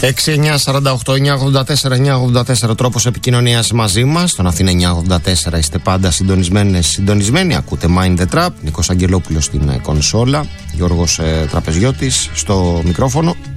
6-9-48-984-984 τρόπος επικοινωνίας μαζί μας. Στον Αθήνα 984 είστε πάντα συντονισμένοι. Ακούτε Mind the Trap. Νίκος Αγγελόπουλος στην κονσόλα, Γιώργος Τραπεζιώτης στο μικρόφωνο.